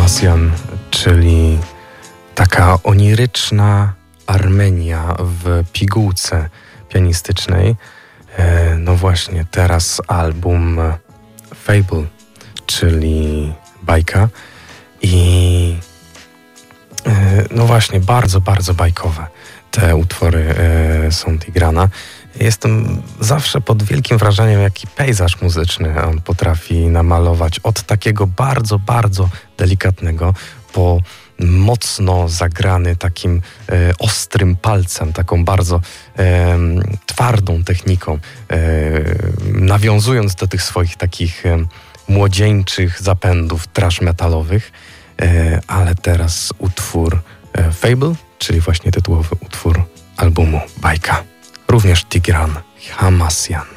Hamasjan, czyli taka oniryczna Armenia w pigułce pianistycznej. No właśnie, teraz album Fable, czyli bajka. I no właśnie, bardzo, bardzo bajkowe te utwory są Tigrana. Jestem zawsze pod wielkim wrażeniem, jaki pejzaż muzyczny on potrafi namalować. Od takiego bardzo, bardzo delikatnego po mocno zagrany takim ostrym palcem, taką bardzo twardą techniką, nawiązując do tych swoich takich młodzieńczych zapędów thrash metalowych. Ale teraz utwór Fable, czyli właśnie tytułowy utwór albumu Bajka. Również Tigran Hamasjan.